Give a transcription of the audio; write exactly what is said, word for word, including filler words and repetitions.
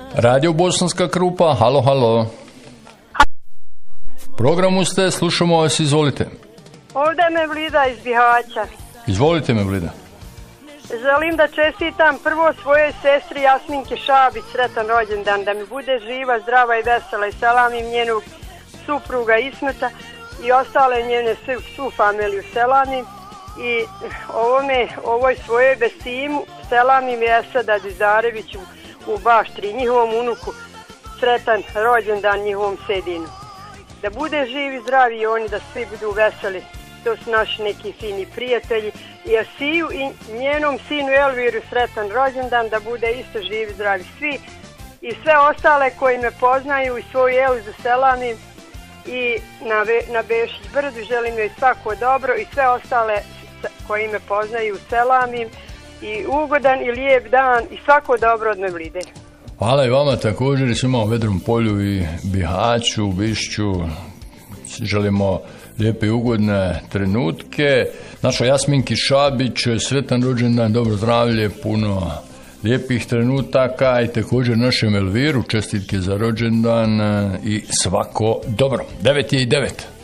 Radio Bosanska Krupa, halo, halo. U programu ste, slušamo vas, izvolite. Ovdje je Mevlida iz Bihaća. Izvolite, Mevlida. Želim da čestitam prvo svojoj sestri Jasminke Šabić, sretan rođendan, da mi bude živa, zdrava i vesela, i selamim njenog supruga Ismeta i ostale njene svu, svu familiju selamim. I ovome, ovoj svojoj bestimu selamim Esada Dizareviću u Baštri, njihovom unuku, sretan rođendan njihovom Sedinu. Da bude živi, zdravi i oni, da svi budu veseli. To su naši neki fini prijatelji. I Asiju i njenom sinu Elviru sretan rođendan, da bude isto živi, zdravi svi. I sve ostale koji me poznaju i svoju Elizu selamim i na, na Bešić Brdu želim joj svako dobro i sve ostale koji me poznaju selamim i ugodan i lijep dan i svako dobro od Mevlide. Hvala i vama također i svima u Vedrom Polju i Bihaću, Bišću. Želimo lijepe i ugodne trenutke. Našoj Jasminki Šabić, sretan rođendan, dobro zdravlje, puno lijepih trenutaka i također našem Elviru čestitke za rođendan i svako dobro. devet je i devet.